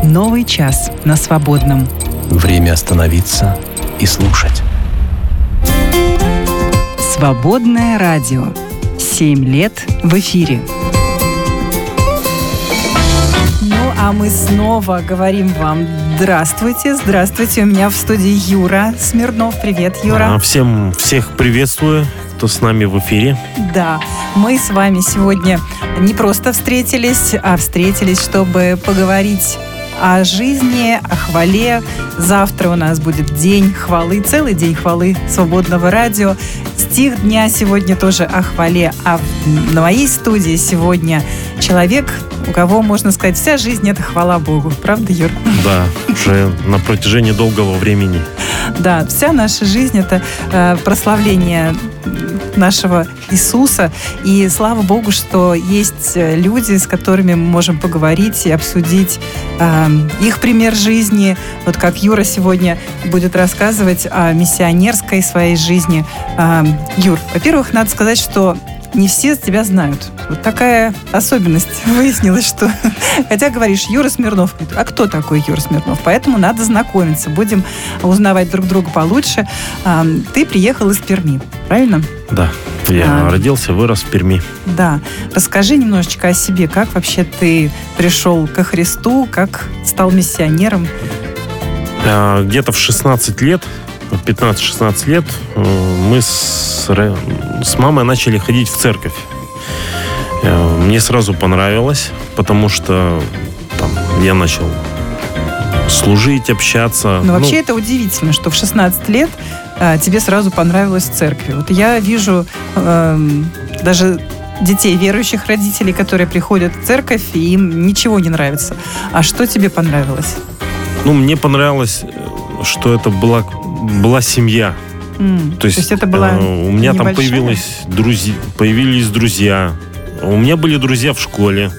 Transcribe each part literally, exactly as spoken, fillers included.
Новый час на Свободном. Время остановиться и слушать. Свободное радио. Семь лет в эфире. Ну, а мы снова говорим вам здравствуйте. Здравствуйте. У меня в студии Юра Смирнов. Привет, Юра. А, всем, всех приветствую, кто с нами в эфире. Да, мы с вами сегодня не просто встретились, а встретились, чтобы поговорить о жизни, о хвале. Завтра у нас будет день хвалы, целый день хвалы Свободного радио. Стих дня сегодня тоже о хвале. А на моей студии сегодня человек, у кого, можно сказать, вся жизнь — это хвала Богу. Правда, Юр? Да, уже на протяжении долгого времени. Да, вся наша жизнь — это э, прославление нашего Иисуса. И слава Богу, что есть люди, с которыми мы можем поговорить и обсудить э, их пример жизни. Вот как Юра сегодня будет рассказывать о миссионерской своей жизни. Э, Юр, во-первых, надо сказать, что не все тебя знают. Вот такая особенность выяснилась, что... Хотя говоришь, Юра Смирнов. А кто такой Юра Смирнов? Поэтому надо знакомиться. Будем узнавать друг друга получше. Ты приехал из Перми, правильно? Да. Я а, родился, вырос в Перми. Да. Расскажи немножечко о себе. Как вообще ты пришел ко Христу? Как стал миссионером? Где-то в шестнадцать лет, пятнадцать-шестнадцать лет мы с, с мамой начали ходить в церковь. Мне сразу понравилось, потому что там, я начал служить, общаться. Но вообще ну, это удивительно, что в шестнадцать лет а, тебе сразу понравилось в церкви. Вот я вижу э, даже детей верующих родителей, которые приходят в церковь, и им ничего не нравится. А что тебе понравилось? Ну, мне понравилось, что это была, была семья. Mm. То, есть, то есть это была э, у меня небольшая? Там появились друзья, появились друзья. У меня были друзья в школе,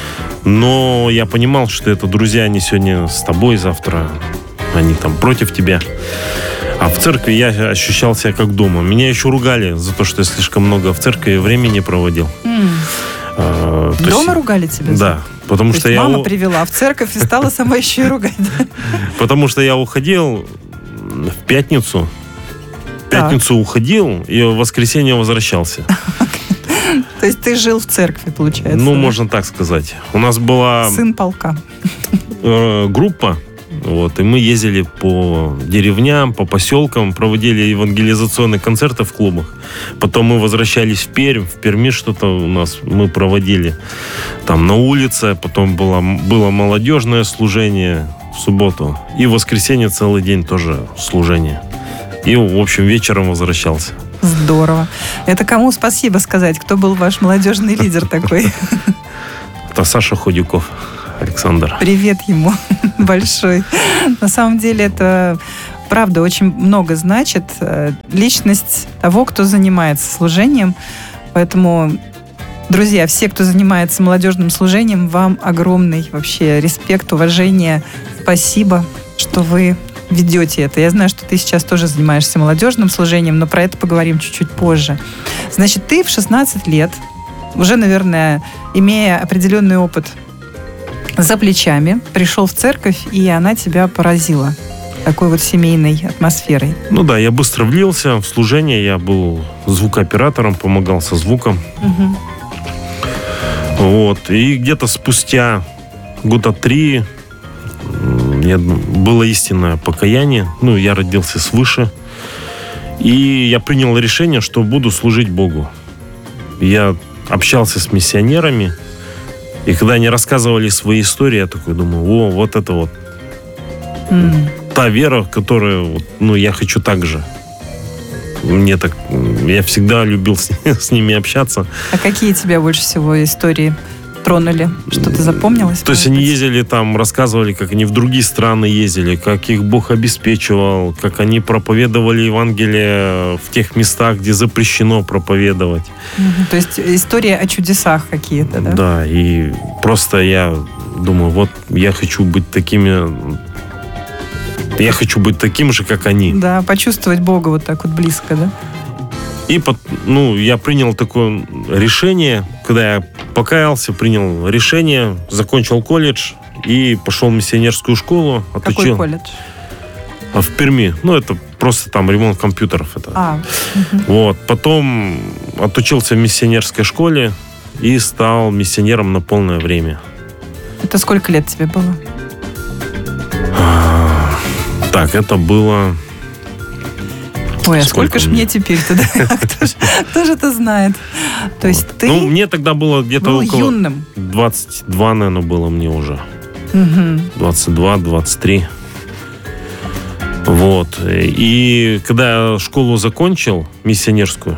но я понимал, что это друзья, они сегодня с тобой, завтра они там против тебя. А в церкви я ощущал себя как дома. Меня еще ругали за то, что я слишком много в церкви времени проводил. Mm. А, дома есть, ругали тебя? Да. Потому то что есть я мама привела в церковь и стала сама еще и ругать. Потому что я уходил в пятницу. В пятницу уходил и в воскресенье возвращался. То есть ты жил в церкви, получается? Ну, да? Можно так сказать. У нас была... Сын полка. Э, группа. Вот, и мы ездили по деревням, по поселкам, проводили евангелизационные концерты в клубах. Потом мы возвращались в Пермь. В Перми что-то у нас мы проводили там на улице. Потом было, было молодежное служение в субботу. И в воскресенье целый день тоже служение. И, в общем, вечером возвращался. Здорово. Это кому спасибо сказать? Кто был ваш молодежный лидер такой? Это Саша Ходюков, Александр. Привет ему большой. На самом деле это, правда, очень много значит. Личность того, кто занимается служением. Поэтому, друзья, все, кто занимается молодежным служением, вам огромный вообще респект, уважение. Спасибо, что вы ведете это. Я знаю, что ты сейчас тоже занимаешься молодежным служением, но про это поговорим чуть-чуть позже. Значит, ты в шестнадцать лет, уже, наверное, имея определенный опыт за плечами, пришел в церковь, и она тебя поразила такой вот семейной атмосферой. Ну да, я быстро влился в служение, я был звукооператором, помогал со звуком. Угу. Вот. И где-то спустя года три я, было истинное покаяние. Ну, я родился свыше. И я принял решение, что буду служить Богу. Я общался с миссионерами. И когда они рассказывали свои истории, я такой думаю, о, вот это вот mm. та вера, которую, ну, я хочу так же. Мне так, я всегда любил с, с ними общаться. А какие тебя больше всего истории тронули? Что-то запомнилось? То есть они ездили там, рассказывали, как они в другие страны ездили, как их Бог обеспечивал, как они проповедовали Евангелие в тех местах, где запрещено проповедовать. Угу. То есть история о чудесах какие-то, да? Да, и просто я думаю, вот я хочу быть такими... Я хочу быть таким же, как они. Да, почувствовать Бога вот так вот близко, да? И, ну, я принял такое решение, когда я покаялся, принял решение, закончил колледж и пошел в миссионерскую школу. Отучил. Какой колледж? А в Перми. Ну, это просто там ремонт компьютеров. Это. А. Угу. Вот. Потом отучился в миссионерской школе и стал миссионером на полное время. Это сколько лет тебе было? Так, это было... Ой, а сколько, сколько ж мне теперь-то? Кто же это знает? То есть ты... Ну, мне тогда было где-то был около... юным. двадцать два, наверное, было мне уже. двадцать два двадцать три. Вот. И когда я школу закончил, миссионерскую,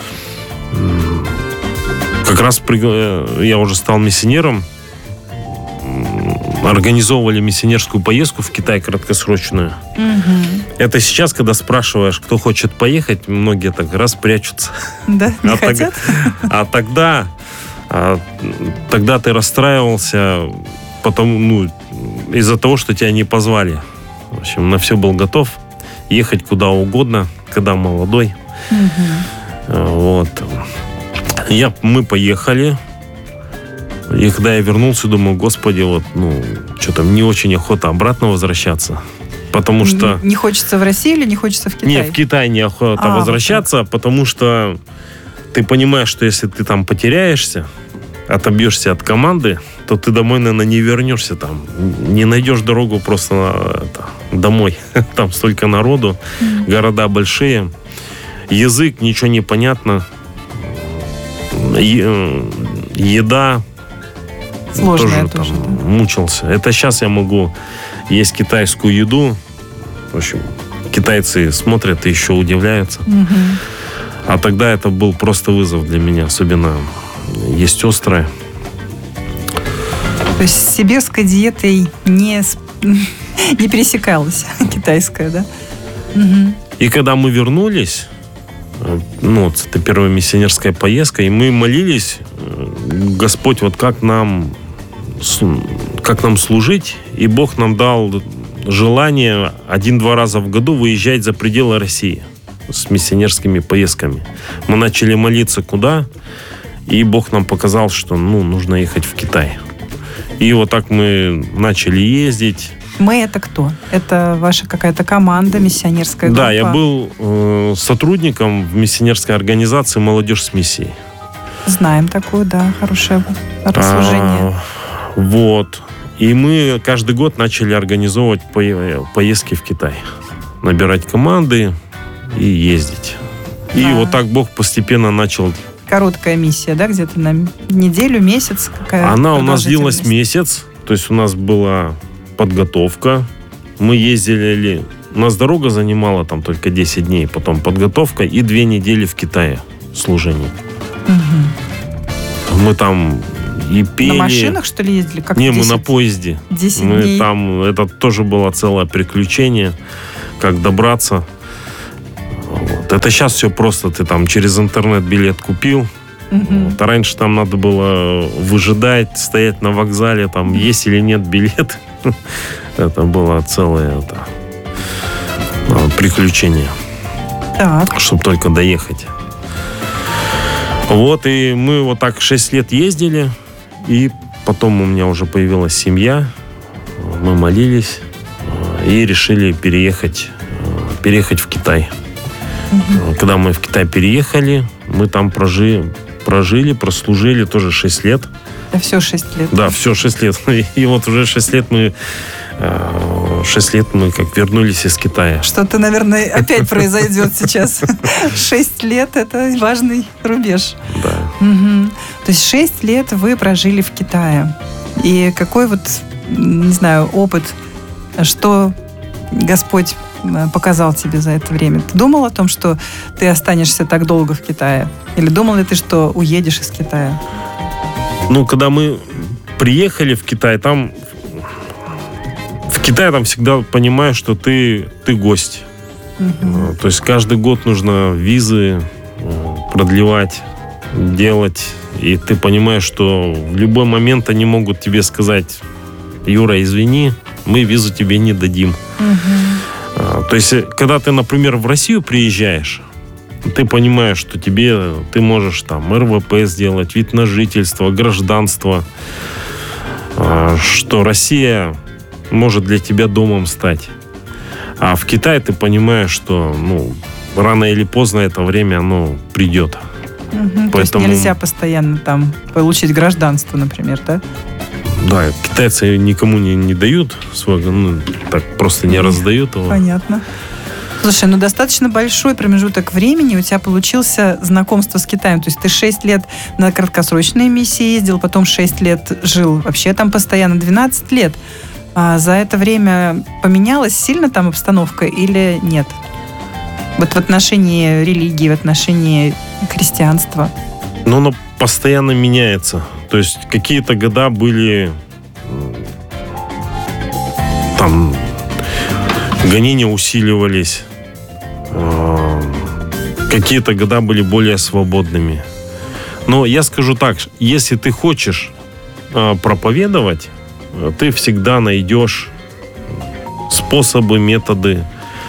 как раз я уже стал миссионером, организовывали миссионерскую поездку в Китай краткосрочную. Угу. Это сейчас, когда спрашиваешь, кто хочет поехать, многие так раз прячутся. Да, не а хотят? Так, а тогда, а, тогда ты расстраивался потому, ну, из-за того, что тебя не позвали. В общем, на все был готов ехать куда угодно, когда молодой. Угу. Вот. Я, мы поехали. И когда я вернулся, думаю, господи, вот, ну, что-то не очень охота обратно возвращаться. Потому что... Не хочется в Россию или не хочется в Китай? Не, в Китай не охота а, возвращаться, вот потому что ты понимаешь, что если ты там потеряешься, отобьешься от команды, то ты домой, наверное, не вернешься там. Не найдешь дорогу просто на, это, домой. Там столько народу, mm-hmm. города большие. Язык, ничего не понятно. Е- еда... Сложная тоже, тоже, там, да. Мучился. Это сейчас я могу есть китайскую еду. В общем, китайцы смотрят и еще удивляются. Угу. А тогда это был просто вызов для меня. Особенно есть острое. То есть с сибирской диетой не, не пересекалась китайская, да? Угу. И когда мы вернулись, ну, вот это первая миссионерская поездка, и мы молились, Господь, вот как нам как нам служить, и Бог нам дал желание один-два раза в году выезжать за пределы России с миссионерскими поездками. Мы начали молиться куда, и Бог нам показал, что ну, нужно ехать в Китай. И вот так мы начали ездить. Мы это кто? Это ваша какая-то команда, миссионерская группа? Да, я был э, сотрудником в миссионерской организации «Молодежь с миссией». Знаем такую, да, хорошее рассуждение. А, вот. И мы каждый год начали организовывать по- поездки в Китай. Набирать команды и ездить. И да. Вот так Бог постепенно начал... Короткая миссия, да, где-то на неделю, месяц? Какая Она у нас длилась месяц. То есть у нас была подготовка. Мы ездили... У нас дорога занимала там только десять дней. Потом подготовка и две недели в Китае служения. Угу. Мы там и пели. На машинах, что ли, ездили? Как Не, мы на поезде. десять мы дней. Там, это тоже было целое приключение, как добраться. Вот. Это сейчас все просто. Ты там через интернет билет купил. Угу. Вот. А раньше там надо было выжидать, стоять на вокзале, там есть или нет билет. Это было целое это, приключение. Так. Чтобы только доехать. Вот, и мы вот так шесть лет ездили, и потом у меня уже появилась семья, мы молились и решили переехать, переехать в Китай. Угу. Когда мы в Китай переехали, мы там прожили, прожили, прослужили тоже шесть лет. Да, все шесть лет. Да, все шесть лет. И вот уже шесть лет мы Шесть лет мы как вернулись из Китая. Что-то, наверное, опять произойдет сейчас. Шесть лет – это важный рубеж. Да. Угу. То есть шесть лет вы прожили в Китае. И какой вот, не знаю, опыт, что Господь показал тебе за это время? Ты думал о том, что ты останешься так долго в Китае? Или думал ли ты, что уедешь из Китая? Ну, когда мы приехали в Китай, там... В Китае там всегда понимаешь, что ты, ты гость. Uh-huh. То есть каждый год нужно визы продлевать, делать. И ты понимаешь, что в любой момент они могут тебе сказать: Юра, извини, мы визу тебе не дадим. Uh-huh. То есть, когда ты, например, в Россию приезжаешь, ты понимаешь, что тебе ты можешь там эр вэ пэ сделать, вид на жительство, гражданство. что Россия может для тебя домом стать. А в Китае ты понимаешь, что ну, рано или поздно это время оно придет. Угу, Поэтому... То есть нельзя постоянно там получить гражданство, например, да? Да, китайцы никому не, не дают свой, ну, так просто не раздают его. Понятно. Слушай, ну достаточно большой промежуток времени у тебя получился знакомство с Китаем. То есть ты шесть лет на краткосрочные миссии ездил, потом шесть лет жил вообще там постоянно, двенадцать лет. А за это время поменялась сильно там обстановка или нет? Вот в отношении религии, в отношении христианства. Но оно постоянно меняется. То есть какие-то года были там гонения усиливались. Какие-то года были более свободными. Но я скажу так, если ты хочешь проповедовать, ты всегда найдешь способы, методы.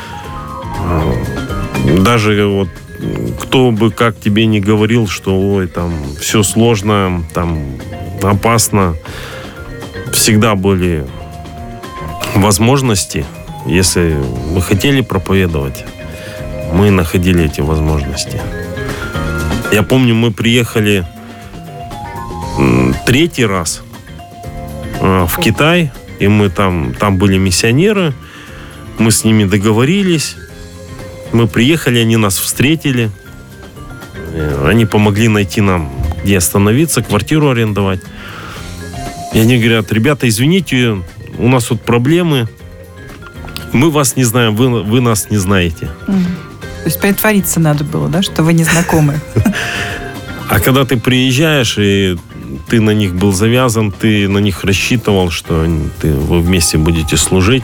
Даже вот кто бы как тебе ни говорил, что ой, там все сложно, там опасно, всегда были возможности. Если мы хотели проповедовать, мы находили эти возможности. Я помню, мы приехали третий раз в Китай, и мы там, там были миссионеры, мы с ними договорились, мы приехали, они нас встретили, они помогли найти нам, где остановиться, квартиру арендовать. И они говорят: ребята, извините, у нас тут проблемы, мы вас не знаем, вы, вы нас не знаете. То есть притвориться надо было, да, что вы не знакомы. А когда ты приезжаешь, и ты на них был завязан, ты на них рассчитывал, что ты, вы вместе будете служить.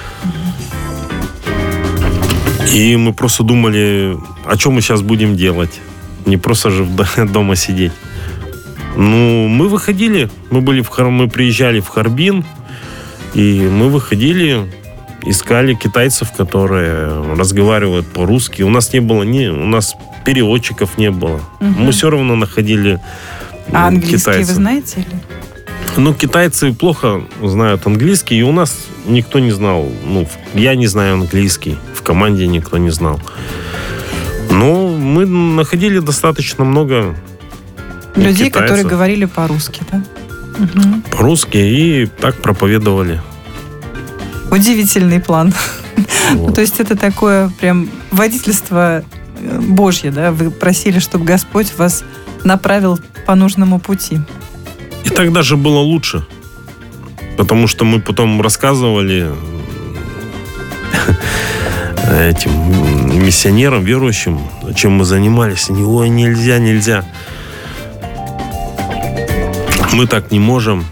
И мы просто думали, о чем мы сейчас будем делать. Не просто же дома сидеть. Ну, мы выходили, мы были в Хар... мы приезжали в Харбин, и мы выходили, искали китайцев, которые разговаривают по-русски. У нас не было, ни, у нас переводчиков не было. Угу. Мы все равно находили а английский китайцев. Вы знаете? Или? Ну, китайцы плохо знают английский, и у нас никто не знал. Ну, я не знаю английский, в команде никто не знал. Но мы находили достаточно много людей, китайцев, которые говорили по-русски, да? Угу. По-русски, и так проповедовали. Удивительный план. Вот. То есть это такое прям водительство Божье, да? Вы просили, чтобы Господь вас направил по нужному пути. И так даже было лучше. Потому что мы потом рассказывали этим миссионерам, верующим, чем мы занимались. Они: ой, нельзя, нельзя. Мы так не можем.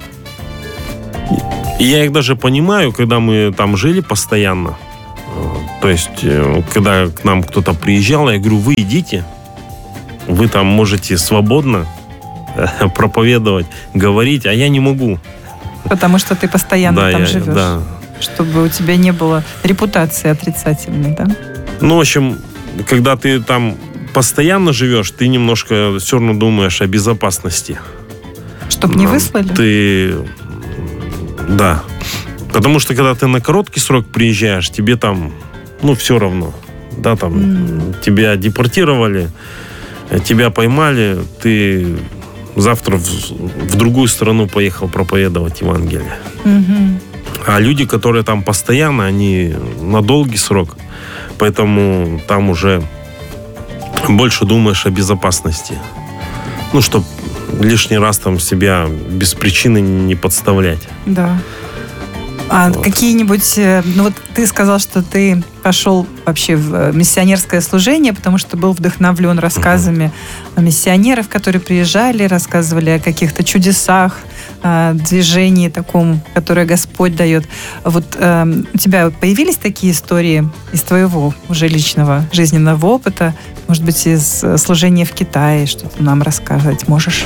И я их даже понимаю, когда мы там жили постоянно. То есть, когда к нам кто-то приезжал, я говорю: вы идите, вы там можете свободно проповедовать, говорить, а я не могу. Потому что ты постоянно да, там я, живешь. Да. Чтобы у тебя не было репутации отрицательной, да? Ну, в общем, когда ты там постоянно живешь, ты немножко все равно думаешь о безопасности. Чтобы не выслали? Ты... Да. Потому что, когда ты на короткий срок приезжаешь, тебе там, ну, все равно. Да, там, mm. тебя депортировали, тебя поймали, ты завтра в, в другую страну поехал проповедовать Евангелие. Mm-hmm. А люди, которые там постоянно, они на долгий срок. Поэтому там уже больше думаешь о безопасности. Ну, чтобы лишний раз там себя без причины не подставлять. Да. А вот. Какие-нибудь... Ну вот ты сказал, что ты пошел вообще в миссионерское служение, потому что был вдохновлен рассказами uh-huh. миссионеров, которые приезжали, рассказывали о каких-то чудесах, движении таком, которое Господь дает. Вот э, у тебя появились такие истории из твоего уже личного жизненного опыта, может быть, из служения в Китае, что-то нам рассказать можешь?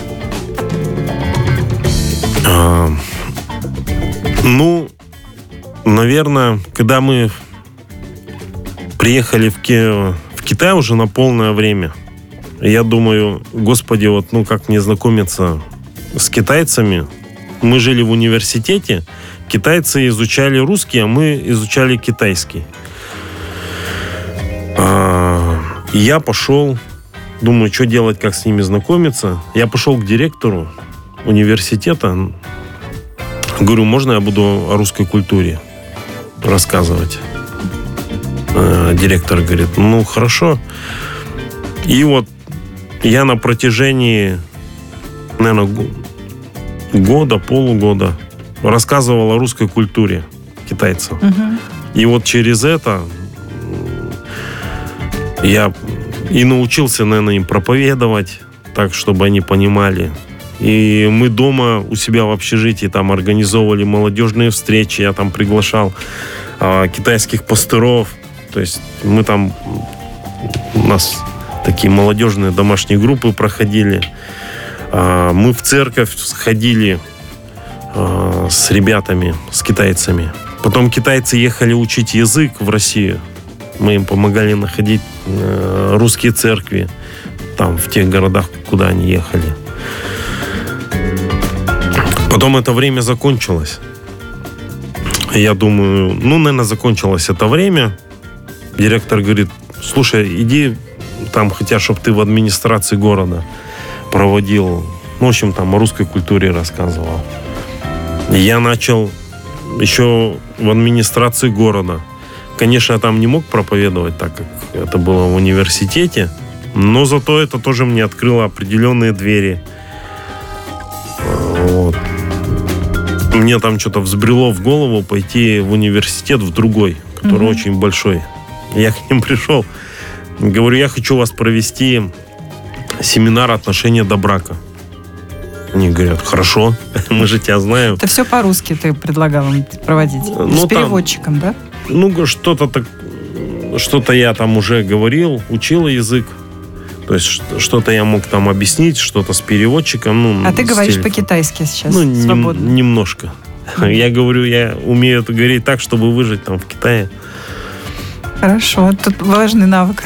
А, ну, наверное, когда мы приехали в, Ки- в Китай уже на полное время, я думаю: Господи, вот ну как мне знакомиться с китайцами, мы жили в университете, китайцы изучали русский, а мы изучали китайский. И я пошел, думаю, что делать, как с ними знакомиться. Я пошел к директору университета. Говорю, можно я буду о русской культуре рассказывать? Директор говорит, ну, хорошо. И вот я на протяжении, наверное, года, полугода рассказывал о русской культуре китайцам. Угу. И вот через это я и научился, наверное, им проповедовать так, чтобы они понимали. И мы дома у себя в общежитии там организовывали молодежные встречи. Я там приглашал а, китайских пастыров. То есть мы там... У нас такие молодежные домашние группы проходили. А, мы в церковь сходили а, с ребятами, с китайцами. Потом китайцы ехали учить язык в Россию. Мы им помогали находить э, русские церкви там, в тех городах, куда они ехали. Потом это время закончилось. Я думаю, ну, наверное, закончилось это время. Директор говорит, слушай, иди там, хотя, чтобы ты в администрации города проводил, ну, в общем, там, о русской культуре рассказывал. И я начал еще в администрации города. Конечно, я там не мог проповедовать так, как это было в университете, но зато это тоже мне открыло определенные двери. Вот. Мне там что-то взбрело в голову пойти в университет, в другой, который mm-hmm. очень большой. Я к ним пришел, говорю, я хочу у вас провести семинар «Отношения до брака». Они говорят, хорошо, мы же тебя знаем. Это все по-русски ты предлагал им проводить? Ну, с переводчиком, там, да? Ну, что-то так, что-то я там уже говорил, учил язык. То есть что-то я мог там объяснить, что-то с переводчиком. Ну, а ты говоришь телефона. По-китайски сейчас? Ну, нем, немножко. Mm-hmm. Я говорю, я умею это говорить так, чтобы выжить там в Китае. Хорошо, тут важный навык.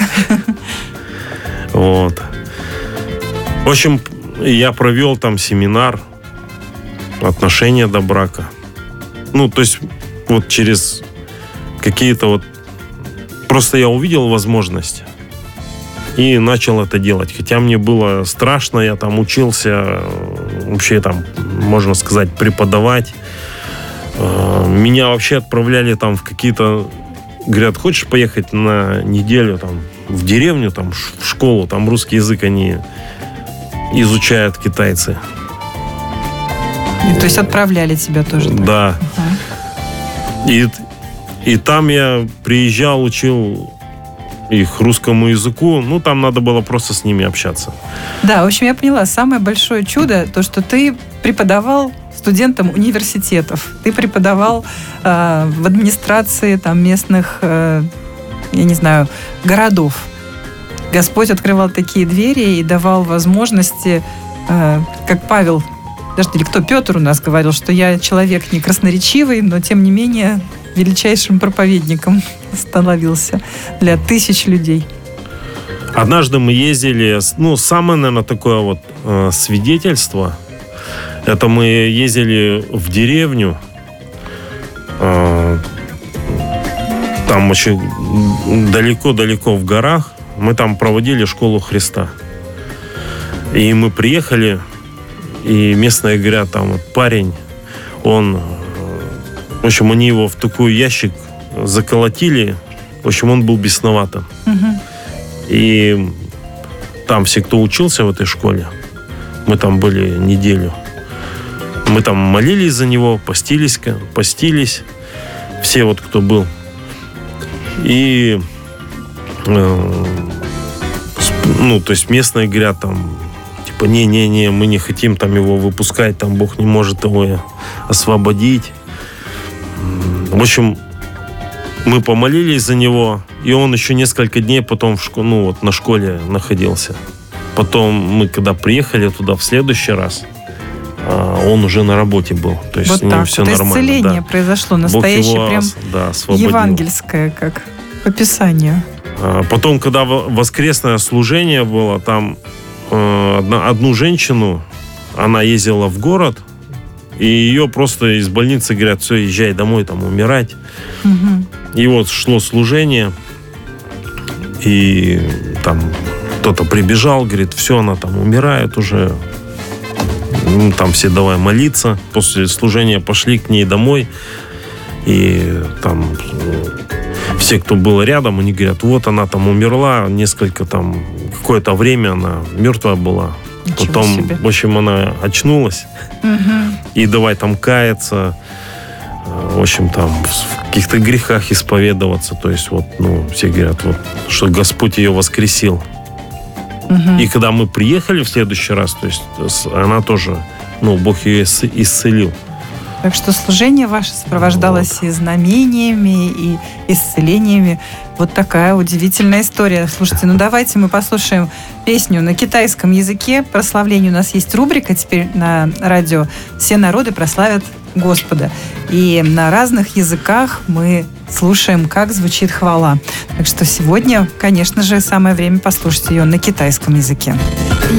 Вот. В общем, я провел там семинар «Отношения до брака». Ну, то есть вот через какие-то вот... Просто я увидел возможность и начал это делать. Хотя мне было страшно, я там учился вообще там, можно сказать, преподавать. Меня вообще отправляли там в какие-то... Говорят, хочешь поехать на неделю там в деревню, там в школу, там русский язык они изучают китайцы. И, то есть отправляли тебя тоже? Так? Да. Ага. И, и там я приезжал, учил их русскому языку. Ну, там надо было просто с ними общаться. Да, в общем, я поняла. Самое большое чудо, то, что ты преподавал студентам университетов. Ты преподавал э, в администрации там, местных, э, я не знаю, городов. Господь открывал такие двери и давал возможности, э, как Павел, даже или кто, Петр у нас говорил, что я человек не красноречивый, но тем не менее величайшим проповедником становился для тысяч людей. Однажды мы ездили, ну, самое, наверное, такое вот э, свидетельство. Это мы ездили в деревню. Э, там очень далеко-далеко в горах. Мы там проводили школу Христа. И мы приехали, и местные говорят, там вот парень, он, в общем, они его в такой ящик заколотили. В общем, он был бесноватым. Угу. И там все, кто учился в этой школе, мы там были неделю. Мы там молились за него, постились, постились. Все вот, кто был. И э, ну, то есть местные говорят там, типа, не-не-не, мы не хотим там его выпускать, там Бог не может его освободить. В общем, мы помолились за него, и он еще несколько дней потом в школе, ну, вот, на школе находился. Потом мы, когда приехали туда в следующий раз, он уже на работе был. То есть вот с ним так. все То нормально. Исцеление да. произошло настоящее, его, прям да, евангельское, как по Писанию. Потом, когда воскресное служение было, там одна, одну женщину, она ездила в город И ее просто из больницы говорят, все, езжай домой, там, умирать. Угу. И вот шло служение, и там кто-то прибежал, говорит, все, она там умирает уже. Ну, там все давай молиться. После служения пошли к ней домой. И там все, кто был рядом, они говорят, вот она там умерла, несколько там, какое-то время она мертвая была. Ничего Потом, себе. в общем, она очнулась. Угу. И давай там каяться, в общем, там в каких-то грехах исповедоваться. То есть вот, ну, все говорят, вот, что Господь ее воскресил. Угу. И когда мы приехали в следующий раз, то есть она тоже, ну, Бог ее исцелил. Так что служение ваше сопровождалось вот. И знамениями, и исцелениями. Вот такая удивительная история. Слушайте, ну давайте мы послушаем песню на китайском языке. Прославление у нас есть рубрика теперь на радио «Все народы прославят Господа». И на разных языках мы слушаем, как звучит хвала. Так что сегодня, конечно же, самое время послушать ее на китайском языке.